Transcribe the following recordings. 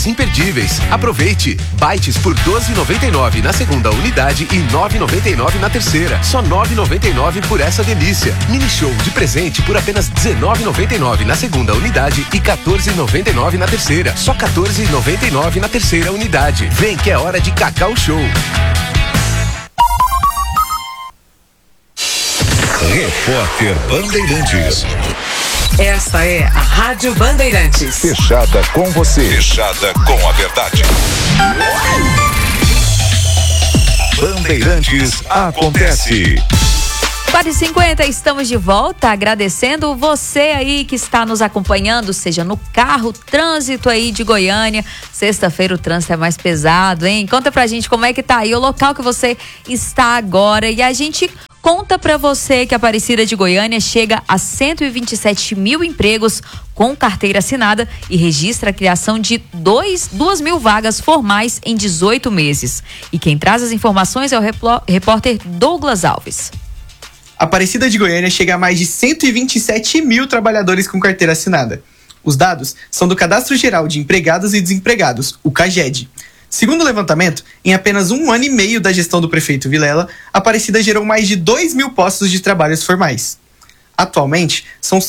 imperdíveis. Aproveite! Bytes por R$ 12,99 na segunda unidade e R$ 9,99 na terceira. Só R$ 9,99 por essa delícia. Mini show de presente por apenas R$ 19,99 na segunda unidade e R$ 14,99 na terceira. Só R$ 14,99 na terceira unidade. Vem que é hora de Cacau Show. Repórter Bandeirantes. Esta é a Rádio Bandeirantes. Fechada com você. Fechada com a verdade. Bandeirantes acontece. 4h50, estamos de volta, agradecendo você aí que está nos acompanhando, seja no carro, trânsito aí de Goiânia. Sexta-feira o trânsito é mais pesado, hein? Conta pra gente como é que tá aí o local que você está agora e a gente conta pra você que a Aparecida de Goiânia chega a 127 mil empregos com carteira assinada e registra a criação de 2 mil vagas formais em 18 meses. E quem traz as informações é o repórter Douglas Alves. A Aparecida de Goiânia chega a mais de 127 mil trabalhadores com carteira assinada. Os dados são do Cadastro Geral de Empregados e Desempregados, o CAGED. Segundo o levantamento, em apenas 1 ano e meio da gestão do prefeito Vilela, a Aparecida gerou mais de 2 mil postos de trabalhos formais. Atualmente, são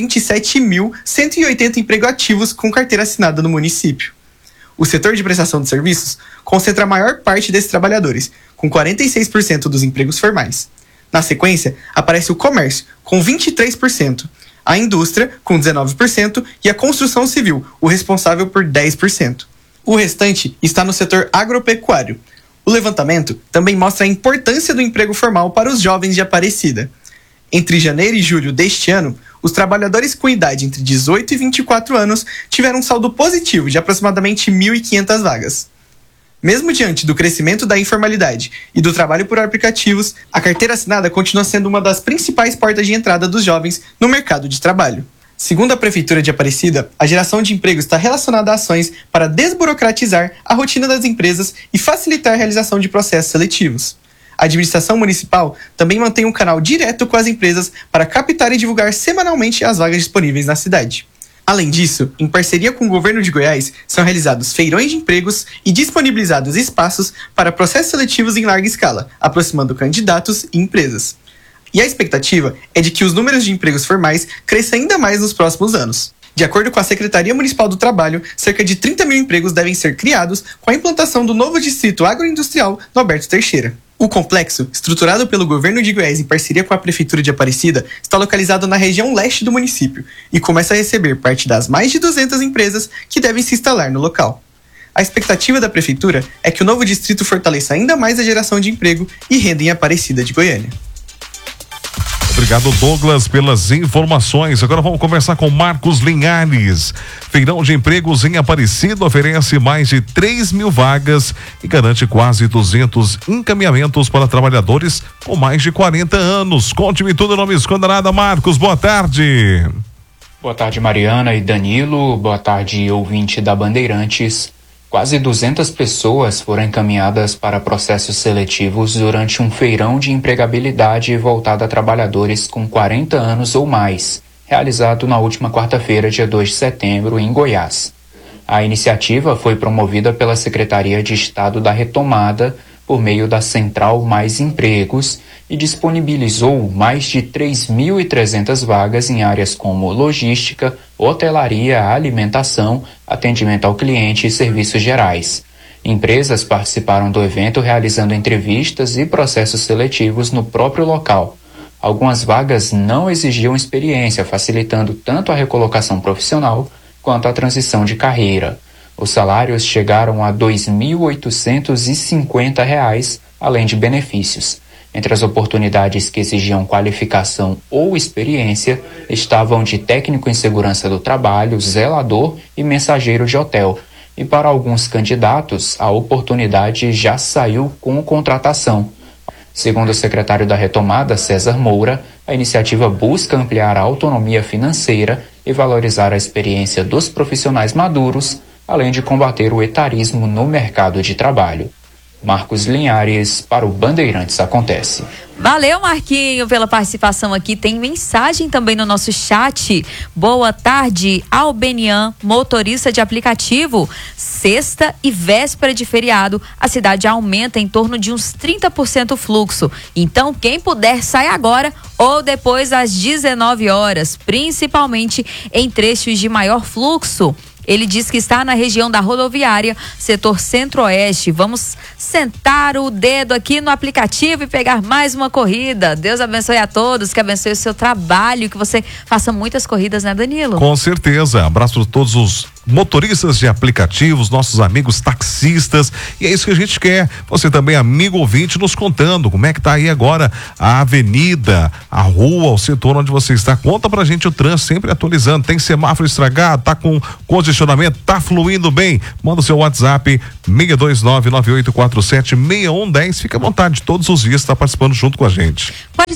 127.180 empregos ativos com carteira assinada no município. O setor de prestação de serviços concentra a maior parte desses trabalhadores, com 46% dos empregos formais. Na sequência, aparece o comércio, com 23%, a indústria, com 19%, e a construção civil, o responsável por 10%. O restante está no setor agropecuário. O levantamento também mostra a importância do emprego formal para os jovens de Aparecida. Entre janeiro e julho deste ano, os trabalhadores com idade entre 18 e 24 anos tiveram um saldo positivo de aproximadamente 1.500 vagas. Mesmo diante do crescimento da informalidade e do trabalho por aplicativos, a carteira assinada continua sendo uma das principais portas de entrada dos jovens no mercado de trabalho. Segundo a Prefeitura de Aparecida, a geração de emprego está relacionada a ações para desburocratizar a rotina das empresas e facilitar a realização de processos seletivos. A administração municipal também mantém um canal direto com as empresas para captar e divulgar semanalmente as vagas disponíveis na cidade. Além disso, em parceria com o governo de Goiás, são realizados feirões de empregos e disponibilizados espaços para processos seletivos em larga escala, aproximando candidatos e empresas. E a expectativa é de que os números de empregos formais cresçam ainda mais nos próximos anos. De acordo com a Secretaria Municipal do Trabalho, cerca de 30 mil empregos devem ser criados com a implantação do novo distrito agroindustrial no Alberto Teixeira. O complexo, estruturado pelo governo de Goiás em parceria com a Prefeitura de Aparecida, está localizado na região leste do município e começa a receber parte das mais de 200 empresas que devem se instalar no local. A expectativa da Prefeitura é que o novo distrito fortaleça ainda mais a geração de emprego e renda em Aparecida de Goiânia. Obrigado, Douglas, pelas informações. Agora vamos conversar com Marcos Linhares. Feirão de Empregos em Aparecida oferece mais de 3 mil vagas e garante quase 200 encaminhamentos para trabalhadores com mais de 40 anos. Conte-me tudo, não me esconda nada, Marcos. Boa tarde. Boa tarde, Mariana e Danilo. Boa tarde, ouvinte da Bandeirantes. Quase 200 pessoas foram encaminhadas para processos seletivos durante um feirão de empregabilidade voltado a trabalhadores com 40 anos ou mais, realizado na última quarta-feira, dia 2 de setembro, em Goiás. A iniciativa foi promovida pela Secretaria de Estado da Retomada por meio da Central Mais Empregos e disponibilizou mais de 3.300 vagas em áreas como logística, hotelaria, alimentação, atendimento ao cliente e serviços gerais. Empresas participaram do evento realizando entrevistas e processos seletivos no próprio local. Algumas vagas não exigiam experiência, facilitando tanto a recolocação profissional quanto a transição de carreira. Os salários chegaram a R$ 2.850, além de benefícios. Entre as oportunidades que exigiam qualificação ou experiência, estavam de técnico em segurança do trabalho, zelador e mensageiro de hotel. E para alguns candidatos, a oportunidade já saiu com contratação. Segundo o secretário da Retomada, César Moura, a iniciativa busca ampliar a autonomia financeira e valorizar a experiência dos profissionais maduros, além de combater o etarismo no mercado de trabalho. Marcos Linhares para o Bandeirantes Acontece. Valeu, Marquinho, pela participação aqui. Tem mensagem também no nosso chat. Boa tarde, Albenian, motorista de aplicativo. Sexta e véspera de feriado, a cidade aumenta em torno de uns 30% o fluxo. Então, quem puder, sai agora ou depois às 19 horas, principalmente em trechos de maior fluxo. Ele diz que está na região da rodoviária, setor centro-oeste. Vamos sentar o dedo aqui no aplicativo e pegar mais uma corrida. Deus abençoe a todos, que abençoe o seu trabalho, que você faça muitas corridas, né, Danilo? Com certeza. Abraço a todos os motoristas de aplicativos, nossos amigos taxistas, e é isso que a gente quer. Você também, amigo ouvinte, nos contando como é que tá aí agora a avenida, a rua, o setor onde você está. Conta pra gente o trânsito, sempre atualizando. Tem semáforo estragado, tá com congestionamento, tá fluindo bem? Manda o seu WhatsApp 62998476110. Fica à vontade, todos os dias tá participando junto com a gente.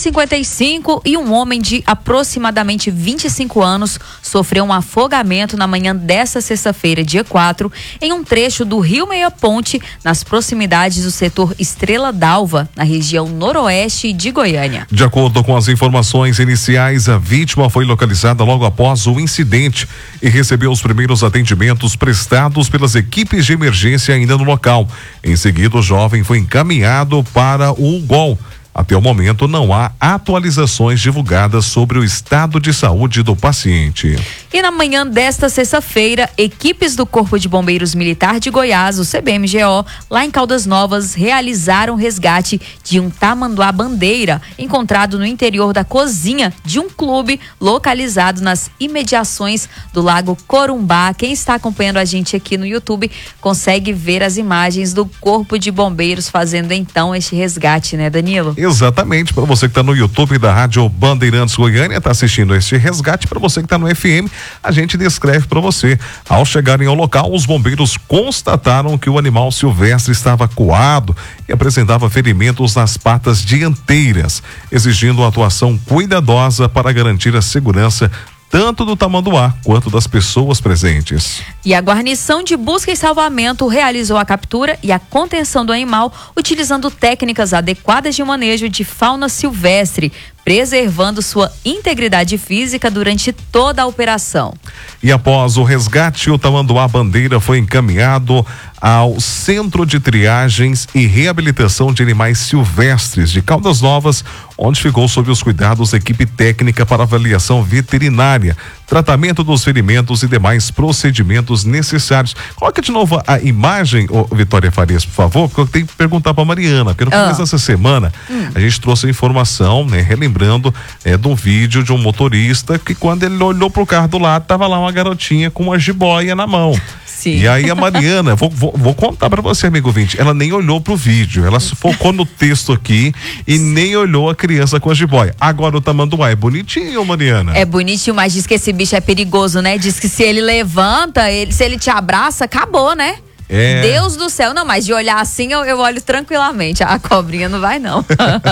4h55 e um homem de aproximadamente 25 anos sofreu um afogamento na manhã dessa sexta-feira, dia 4, em um trecho do Rio Meia Ponte, nas proximidades do setor Estrela d'Alva, na região noroeste de Goiânia. De acordo com as informações iniciais, a vítima foi localizada logo após o incidente e recebeu os primeiros atendimentos prestados pelas equipes de emergência ainda no local. Em seguida, o jovem foi encaminhado para o UGOL. Até o momento, não há atualizações divulgadas sobre o estado de saúde do paciente. E na manhã desta sexta-feira, equipes do Corpo de Bombeiros Militar de Goiás, o CBMGO, lá em Caldas Novas, realizaram resgate de um tamanduá-bandeira encontrado no interior da cozinha de um clube localizado nas imediações do Lago Corumbá. Quem está acompanhando a gente aqui no YouTube consegue ver as imagens do Corpo de Bombeiros fazendo então este resgate, né, Danilo? Exatamente, para você que está no YouTube da Rádio Bandeirantes Goiânia, está assistindo este resgate. Para você que está no FM, a gente descreve para você. Ao chegarem ao local, os bombeiros constataram que o animal silvestre estava coado e apresentava ferimentos nas patas dianteiras, exigindo uma atuação cuidadosa para garantir a segurança tanto do tamanduá quanto das pessoas presentes. E a guarnição de busca e salvamento realizou a captura e a contenção do animal utilizando técnicas adequadas de manejo de fauna silvestre, preservando sua integridade física durante toda a operação. E após o resgate, o tamanduá-bandeira foi encaminhado ao Centro de Triagens e Reabilitação de Animais Silvestres de Caldas Novas, onde ficou sob os cuidados da equipe técnica para avaliação veterinária, tratamento dos ferimentos e demais procedimentos necessários. Coloca de novo a imagem, Vitória Farias, por favor, porque eu tenho que perguntar para Mariana, porque no começo dessa semana a gente trouxe a informação, né, relembrando de um vídeo de um motorista que quando ele olhou pro carro do lado, tava lá uma garotinha com uma jiboia na mão. Sim. E aí a Mariana, vou contar para você, amigo ouvinte, ela nem olhou pro vídeo, ela se focou no texto aqui e nem olhou a criança com a jiboia. Agora o tamanduá é bonitinho, Mariana. É bonitinho, mas diz que esse bicho é perigoso, né? Diz que se ele levanta, se ele te abraça, acabou, né? É. Deus do céu, não, mas de olhar assim eu olho tranquilamente, a cobrinha não vai não.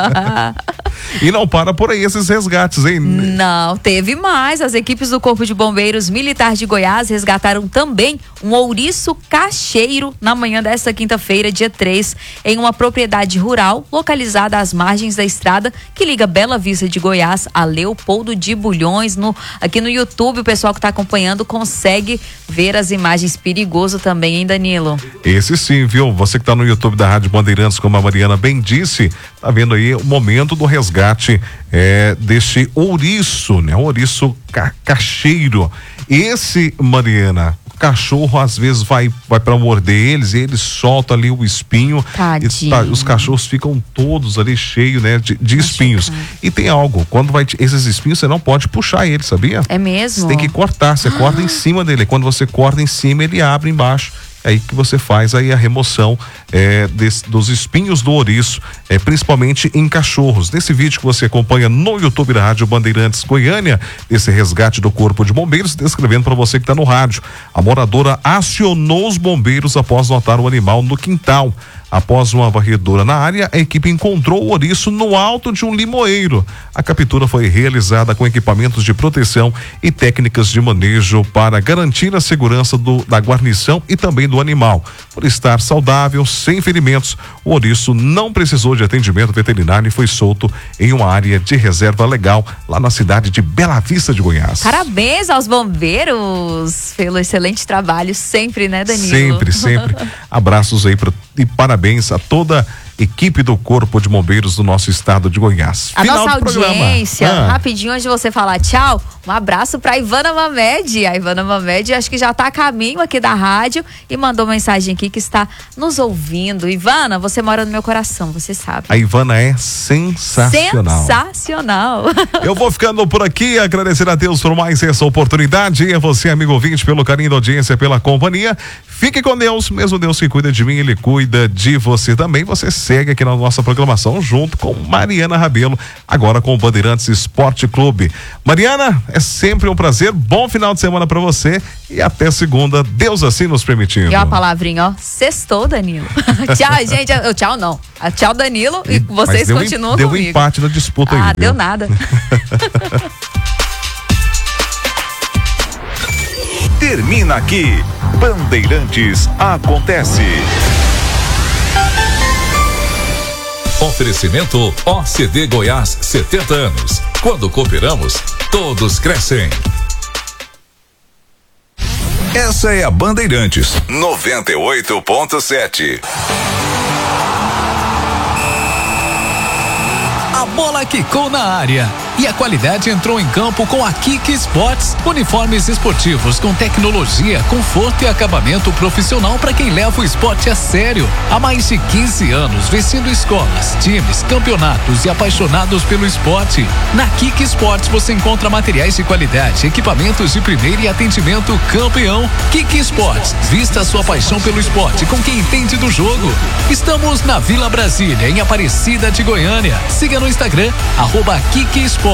E não para por aí esses resgates, hein? Não, teve mais. As equipes do Corpo de Bombeiros Militar de Goiás resgataram também um ouriço cacheiro na manhã desta quinta-feira, dia 3, em uma propriedade rural localizada às margens da estrada que liga Bela Vista de Goiás a Leopoldo de Bulhões. Aqui no YouTube, o pessoal que está acompanhando consegue ver as imagens. Perigoso também, hein, Danilo? Esse sim, viu? Você que está no YouTube da Rádio Bandeirantes, como a Mariana bem disse, tá vendo aí o momento do resgate deste ouriço, né? Um ouriço cacheiro. Esse, Mariana, o cachorro às vezes vai para morder eles e eles soltam ali o espinho. Tadinho. Os cachorros ficam todos ali cheios, né, de espinhos. E tem algo, quando esses espinhos você não pode puxar ele, sabia? É mesmo? Você tem que cortar, você corta em cima dele. Quando você corta em cima, ele abre embaixo. É aí que você faz aí a remoção dos espinhos do ouriço, principalmente em cachorros. Nesse vídeo que você acompanha no YouTube da Rádio Bandeirantes Goiânia, esse resgate do Corpo de Bombeiros, descrevendo para você que está no rádio. A moradora acionou os bombeiros após notar o animal no quintal. Após uma varredura na área, a equipe encontrou o ouriço no alto de um limoeiro. A captura foi realizada com equipamentos de proteção e técnicas de manejo para garantir a segurança da guarnição e também do animal. Por estar saudável, sem ferimentos, o ouriço não precisou de atendimento veterinário e foi solto em uma área de reserva legal lá na cidade de Bela Vista de Goiás. Parabéns aos bombeiros pelo excelente trabalho sempre, né, Danilo? Sempre. Abraços aí e parabéns a toda a equipe do Corpo de Bombeiros do nosso estado de Goiás. A nossa audiência, rapidinho, antes de você falar tchau, um abraço pra Ivana Mamed. A Ivana Mamed acho que já tá a caminho aqui da rádio e mandou mensagem aqui que está nos ouvindo. Ivana, você mora no meu coração, você sabe. A Ivana é sensacional. Eu vou ficando por aqui, agradecer a Deus por mais essa oportunidade e a você, amigo ouvinte, pelo carinho da audiência, pela companhia. Fique com Deus, mesmo Deus que cuida de mim, Ele cuida de você também. Você segue aqui na nossa programação junto com Mariana Rabelo, agora com o Bandeirantes Esporte Clube. Mariana, é sempre um prazer, bom final de semana pra você e até segunda, Deus assim nos permitindo. E a palavrinha, ó, sextou, Danilo. Tchau, gente, tchau não. Tchau, Danilo, e vocês continuam comigo. Deu um empate na disputa aí. Deu nada. Termina aqui, Bandeirantes Acontece. Oferecimento OCD Goiás, 70 anos. Quando cooperamos, todos crescem. Essa é a Bandeirantes 98.7. A bola quicou na área e a qualidade entrou em campo com a Kik Sports. Uniformes esportivos com tecnologia, conforto e acabamento profissional para quem leva o esporte a sério. Há mais de 15 anos, vestindo escolas, times, campeonatos e apaixonados pelo esporte. Na Kik Sports você encontra materiais de qualidade, equipamentos de primeira e atendimento campeão. Kik Sports, vista a sua paixão pelo esporte com quem entende do jogo. Estamos na Vila Brasília, em Aparecida de Goiânia. Siga no Instagram, @Kik Sports.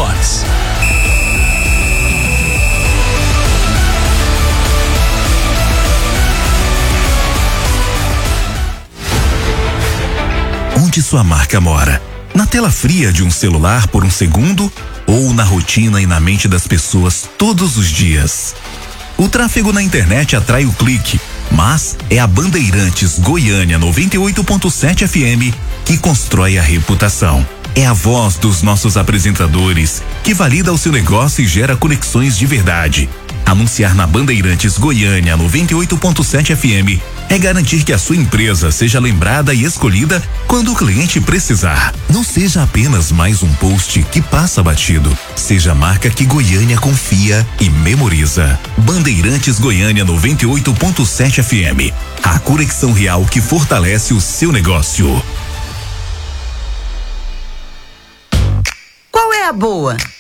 Onde sua marca mora? Na tela fria de um celular por um segundo ou na rotina e na mente das pessoas todos os dias? O tráfego na internet atrai o clique, mas é a Bandeirantes Goiânia 98.7 FM que constrói a reputação. É a voz dos nossos apresentadores que valida o seu negócio e gera conexões de verdade. Anunciar na Bandeirantes Goiânia 98.7 FM é garantir que a sua empresa seja lembrada e escolhida quando o cliente precisar. Não seja apenas mais um post que passa batido. Seja a marca que Goiânia confia e memoriza. Bandeirantes Goiânia 98.7 FM. A conexão real que fortalece o seu negócio. Qual é a boa?